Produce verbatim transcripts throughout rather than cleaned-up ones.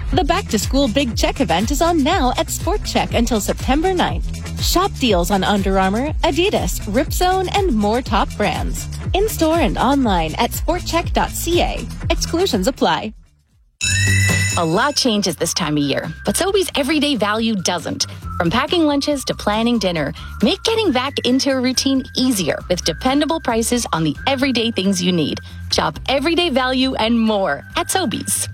The back-to-school Big Check event is on now at Sport Check until September ninth. Shop deals on Under Armour, Adidas, Ripzone, and more top brands. In-store and online at sport check dot c a. Exclusions apply. A lot changes this time of year, but Sobeys Everyday Value doesn't. From packing lunches to planning dinner, make getting back into a routine easier with dependable prices on the everyday things you need. Shop Everyday Value and more at Sobeys.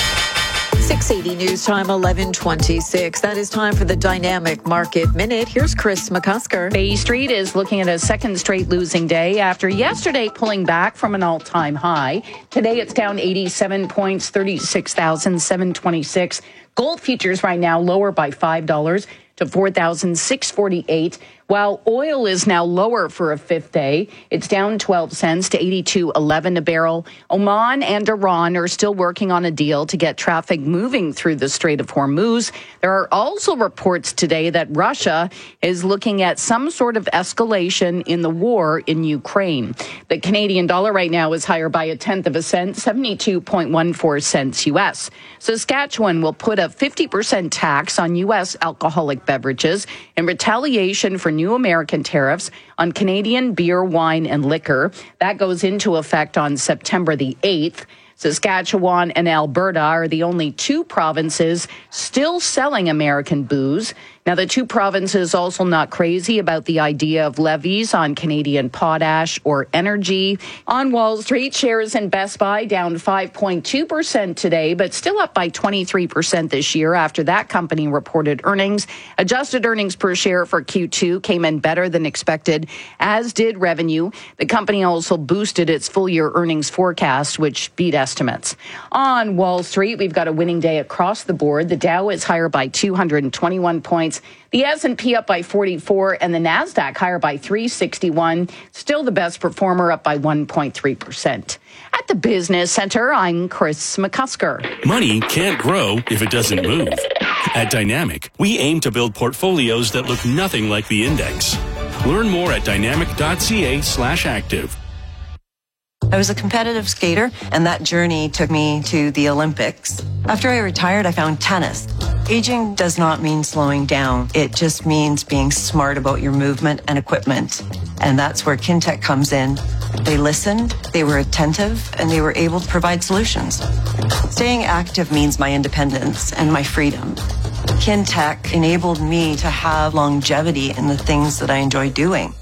six eighty News Time, eleven twenty-six. That is time for the Dynamic Market Minute. Here's Chris McCusker. Bay Street is looking at a second straight losing day after yesterday pulling back from an all-time high. Today it's down eighty-seven points, thirty-six thousand seven hundred twenty-six. Gold futures right now lower by five dollars to four thousand six hundred forty-eight dollars. While oil is now lower for a fifth day, it's down twelve cents to eighty-two eleven a barrel. Oman and Iran are still working on a deal to get traffic moving through the Strait of Hormuz. There are also reports today that Russia is looking at some sort of escalation in the war in Ukraine. The Canadian dollar right now is higher by a tenth of a cent, seventy-two point one four cents U S. Saskatchewan will put a fifty percent tax on U S alcoholic beverages in retaliation for new American tariffs on Canadian beer, wine, and liquor. That goes into effect on September the eighth. Saskatchewan and Alberta are the only two provinces still selling American booze. Now, the two provinces also not crazy about the idea of levies on Canadian potash or energy. On Wall Street, shares in Best Buy down five point two percent today, but still up by twenty-three percent this year after that company reported earnings. Adjusted earnings per share for Q two came in better than expected, as did revenue. The company also boosted its full-year earnings forecast, which beat estimates. On Wall Street, we've got a winning day across the board. The Dow is higher by two hundred twenty-one points. The S and P up by forty-four and the NASDAQ higher by three sixty-one. Still the best performer, up by one point three percent. At the Business Center, I'm Chris McCusker. Money can't grow if it doesn't move. At Dynamic, we aim to build portfolios that look nothing like the index. Learn more at dynamic dot c a slash active. I was a competitive skater, and that journey took me to the Olympics. After I retired, I found tennis. Aging does not mean slowing down. It just means being smart about your movement and equipment. And that's where Kintec comes in. They listened, they were attentive, and they were able to provide solutions. Staying active means my independence and my freedom. Kintec enabled me to have longevity in the things that I enjoy doing.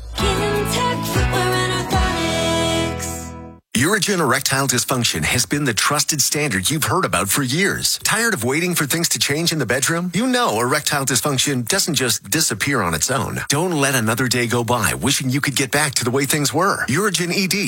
Urigen erectile dysfunction has been the trusted standard you've heard about for years. Tired of waiting for things to change in the bedroom? You know erectile dysfunction doesn't just disappear on its own. Don't let another day go by wishing you could get back to the way things were. Urigen E D